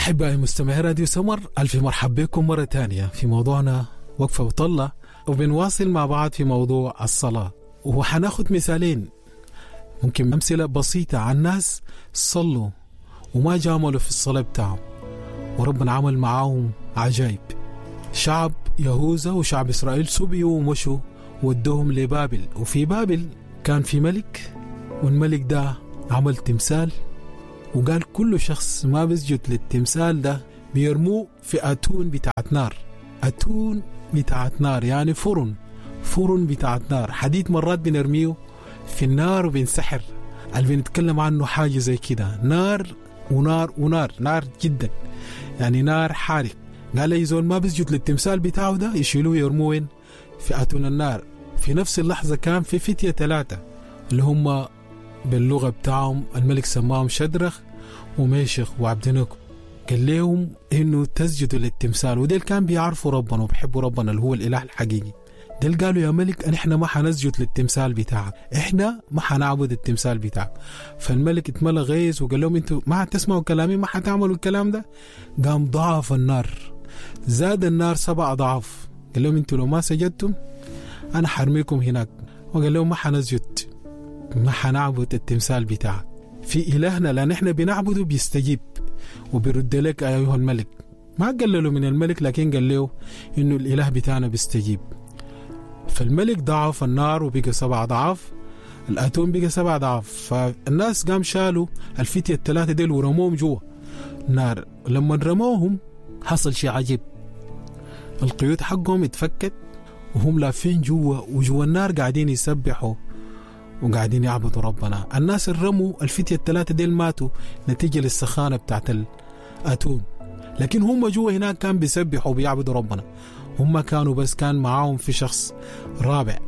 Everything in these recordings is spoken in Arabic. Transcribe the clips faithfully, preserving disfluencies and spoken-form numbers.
أحبائي مستمعي راديو سمر، ألف مرحبا بكم مرة تانية في موضوعنا وقفة وطلة، وبنواصل مع بعض في موضوع الصلاة. وحناخد مثالين ممكن أمثلة بسيطة عن ناس صلوا وما جاملوا في الصلاة بتاعهم وربنا عمل معاهم عجائب. شعب يهوذا وشعب إسرائيل سبيوا ومشوا ودوهم لبابل، وفي بابل كان في ملك، والملك ده عمل تمثال وقال كل شخص ما بيسجد للتمثال ده بيرموه في أتون بتاعت نار. أتون بتاعت نار يعني فرن فرن بتاعت نار، حديد مرات بنرميه في النار وبنسحر. اللي بنتكلم عنه حاجة زي كده، نار ونار ونار نار جدا، يعني نار حارق. قال لي زول ما بيسجد للتمثال بتاعه ده يشيلوه يرموه في أتون النار. في نفس اللحظة كان في فتية ثلاثة اللي هم باللغة بتاعهم الملك سماهم شدرخ وميشخ وعبدنكو، قال لهم إنه تسجدوا للتمثال. وديل كان بيعرفوا ربنا وبيحبوا ربنا اللي هو الإله الحقيقي. ديل قالوا يا ملك أن إحنا ما حنسجد للتمثال بتاعك، إحنا ما حنعبد التمثال بتاعك. فالملك اتملى غيظ وقال لهم أنتوا ما حتسمعوا كلامي، ما حتعملوا الكلام ده. قام ضعف النار، زاد النار سبع أضعاف. قال لهم أنتوا لو ما سجدتم أنا حرميكم هناك. وقال لهم ما حنسجد، ما حنعبد التمثال بتاعك. في إلهنا لأن إحنا بنعبده بيستجيب وبيرد لك أيها الملك. ما قال من الملك، لكن قال له إنه الإله بتاعنا بيستجيب. فالملك ضعف النار وبقى سبع ضعاف، الأتون بقى سبع ضعاف. فالناس قام شالوا الفتية الثلاثة ديل ورموهم جوا النار. لما رموهم حصل شيء عجيب، القيود حقهم اتفكت وهم لافين جوا، وجوا النار قاعدين يسبحوا وقاعدين يعبدوا ربنا. الناس الرموا الفتية الثلاثة ديل ماتوا نتيجة للسخانة بتاعت الأتون، لكن هم جوا هناك كان بيسبحوا وبيعبدوا ربنا. هم كانوا بس كان معاهم في شخص رابع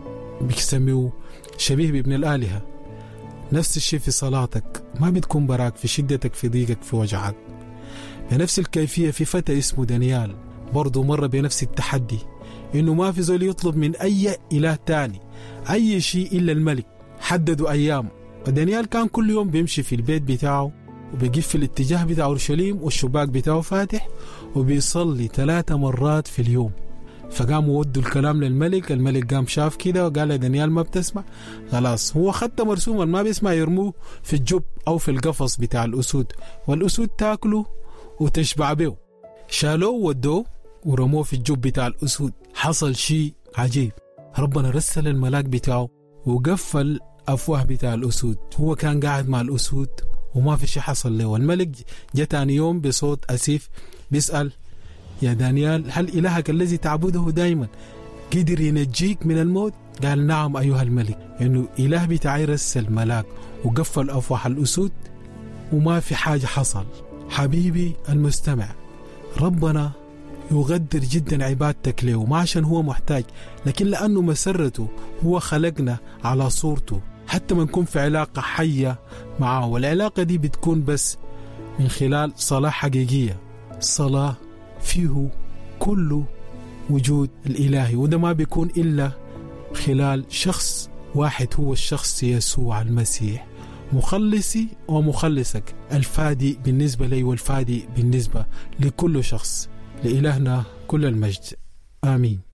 بيسموه شبيه بابن الآلهة. نفس الشيء في صلاتك، ما بتكون براك في شدتك، في ضيقك، في وجعك. بنفس الكيفية في فتى اسمه دانيال برضو مر بنفس التحدي، إنه ما في زول يطلب من أي إله تاني أي شيء إلا الملك. حددوا أيام، ودانيال كان كل يوم بيمشي في البيت بتاعه وبيقف في الاتجاه بتاع أورشليم والشباك بتاعه فاتح وبيصلي ثلاثة مرات في اليوم. فقاموا ودوا الكلام للملك. الملك قام شاف كده وقال له دانيال ما بتسمع، خلاص هو خدت مرسوما ما بيسمع يرموه في الجب أو في القفص بتاع الأسود، والأسود تاكله وتشبع به. شالوه ودوه ورموه في الجب بتاع الأسود. حصل شيء عجيب، ربنا رسل الملاك بتاعه وقفل أفواه بتاع الأسود. هو كان قاعد مع الأسود وما في شيء حصل له. والملك جاء تاني يوم بصوت أسيف بيسأل يا دانيال هل إلهك الذي تعبده دائما قدر ينجيك من الموت؟ قال نعم أيها الملك، إنه إله بتاعي رسل ملاك وقفل أفواه الأسود وما في حاجة حصل. حبيبي المستمع، ربنا يقدر جدا عبادتك له، ما عشان هو محتاج، لكن لأنه مسرته هو خلقنا على صورته حتى ما نكون في علاقة حية معه. والعلاقة دي بتكون بس من خلال صلاة حقيقية، صلاة فيه كل وجود الإلهي، وده ما بيكون إلا خلال شخص واحد هو الشخص يسوع المسيح، مخلصي ومخلصك، الفادي بالنسبة لي والفادي بالنسبة لكل شخص. لإلهنا كل المجد، آمين.